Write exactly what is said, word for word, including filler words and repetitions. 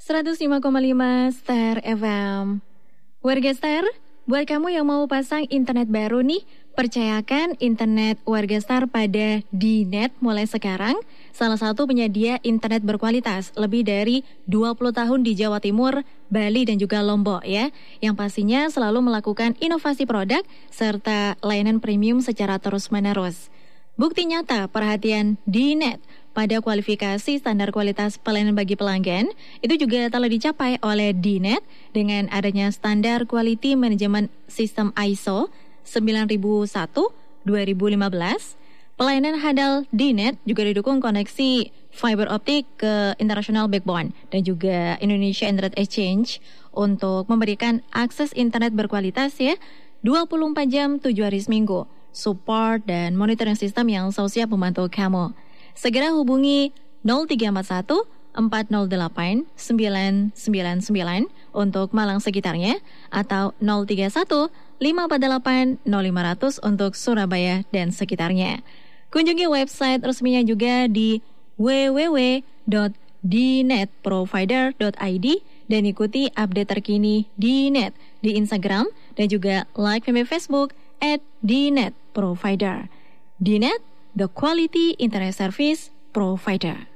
seratus lima koma lima Star F M. Warga Star, buat kamu yang mau pasang internet baru nih, percayakan internet Warga Star pada D-Net mulai sekarang. Salah satu penyedia internet berkualitas lebih dari dua puluh tahun di Jawa Timur, Bali dan juga Lombok ya. Yang pastinya selalu melakukan inovasi produk serta layanan premium secara terus-menerus. Bukti nyata perhatian D-Net pada kualifikasi standar kualitas pelayanan bagi pelanggan itu juga telah dicapai oleh D-Net dengan adanya standar Quality Management System I S O sembilan ribu satu dua ribu lima belas. Pelayanan handal D-Net juga didukung koneksi fiber optik ke international backbone dan juga Indonesia Internet Exchange untuk memberikan akses internet berkualitas ya dua puluh empat jam tujuh hari seminggu, support dan monitoring sistem yang selalu siap membantu kamu. Segera hubungi nol tiga empat satu empat nol delapan sembilan sembilan sembilan untuk Malang sekitarnya atau nol tiga satu lima empat delapan nol lima nol nol untuk Surabaya dan sekitarnya. Kunjungi website resminya juga di w w w dot d net provider dot i d dan ikuti update terkini D-Net di Instagram dan juga like kami Facebook at D-Net Provider. D-Net, the quality internet service provider.